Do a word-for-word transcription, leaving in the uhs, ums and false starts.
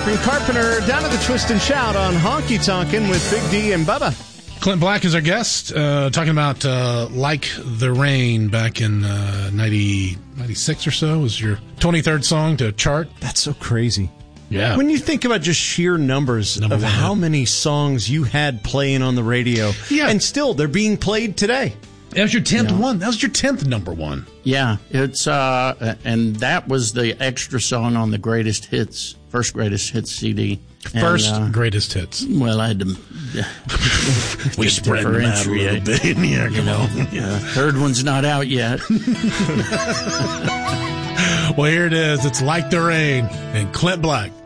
and Carpenter down to the Twist and Shout on Honky Tonkin' with Big D and Bubba. Clint Black is our guest, uh, talking about uh, Like the Rain back in uh, ninety, ninety-six or so was your twenty-third song to chart. That's so crazy. Yeah. When you think about just sheer numbers Number of one how hit. many songs you had playing on the radio, Yeah. and still they're being played today. That was your tenth Yeah. one. That was your tenth number one. Yeah, it's uh, and that was the extra song on the greatest hits, first greatest hits C D. And, First uh, greatest hits. well, I had to We spread them out a little differentiate. bit in here. You know, uh, third one's not out yet. Well, here it is. It's Like the Rain and Clint Black.